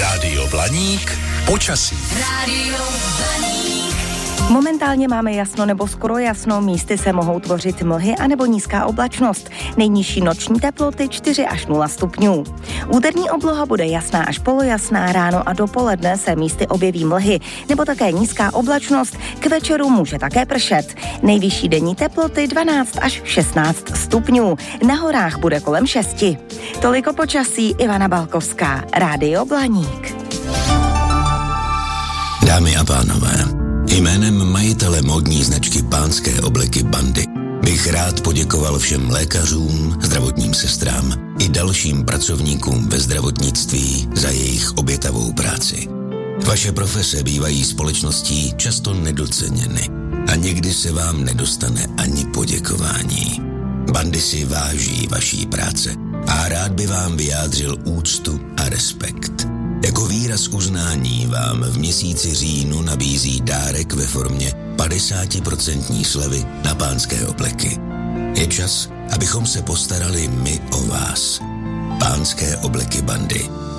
Rádio Blaník počasí. Rádio Blaník. Momentálně máme jasno nebo skoro jasno, místy se mohou tvořit mlhy anebo nízká oblačnost. Nejnižší noční teploty 4 až 0 stupňů. Úterní obloha bude jasná až polojasná, ráno a dopoledne se místy objeví mlhy nebo také nízká oblačnost, k večeru může také pršet. Nejvyšší denní teploty 12 až 16 stupňů, na horách bude kolem 6. Toliko počasí, Ivana Balkovská, Rádio Blaník. Dámy a pánové, jménem majitele módní značky Pánské obleky Bandy bych rád poděkoval všem lékařům, zdravotním sestrám i dalším pracovníkům ve zdravotnictví za jejich obětavou práci. Vaše profese bývají společností často nedoceněny a někdy se vám nedostane ani poděkování. Bandy si váží vaší práce a rád by vám vyjádřil úctu a respekt. Jako výraz uznání vám v měsíci říjnu nabízí dárek ve formě 50% slevy na Pánské obleky. Je čas, abychom se postarali my o vás. Pánské obleky Bandy.